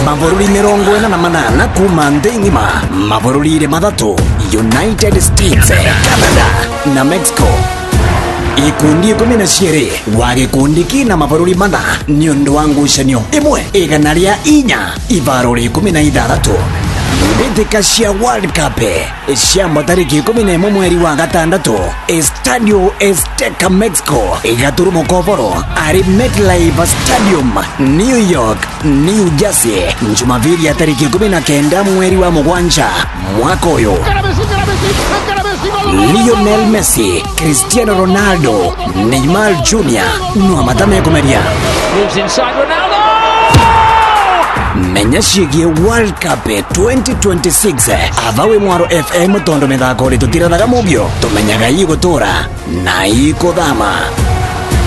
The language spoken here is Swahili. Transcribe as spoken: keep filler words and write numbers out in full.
Mabururi mirongo ena na manana kuma nthi ng'ima. Mabururi mathatu United States, Canada na Mexico. Ikundi ikumi na cieri wa gikundi kina mabururi mana ni undu wa ngucanio imwe igana ria inya ibaruri ikumi na ithathatu. Mbĩtĩka cia World Cup cia matariki ikumi na imwe mweri wa gatandatu Estadio Azteca Mexico igaturumo koboro ari MetLife Stadium New York, New Jersey Jumapili ya tariki ikumi na kenda mweri wa mugwanja mwaka uyu. Lionel Messi, Cristiano Ronaldo, Neymar Junior no amatame kumeria. Moves inside Ronaldo. Menya ciĩgiĩ World Cup twenty twenty-six avawe Mwaro F M tondo mithako ri tutirathaga mubio tumenyaga igũtũra na igũthama.